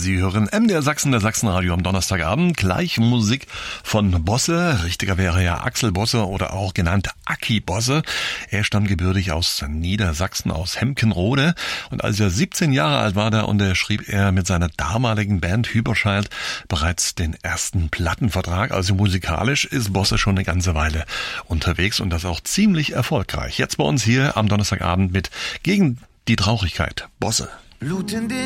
Sie hören MDR Sachsen, der Sachsenradio am Donnerstagabend. Gleich Musik von Bosse. Richtiger wäre ja Axel Bosse oder auch genannt Aki Bosse. Er stammt gebürtig aus Niedersachsen, aus Hemkenrode. Und als er 17 Jahre alt war, da unterschrieb er mit seiner damaligen Band Hüberschalt bereits den ersten Plattenvertrag. Also musikalisch ist Bosse schon eine ganze Weile unterwegs und das auch ziemlich erfolgreich. Jetzt bei uns hier am Donnerstagabend mit Gegen die Traurigkeit. Bosse. Blut in den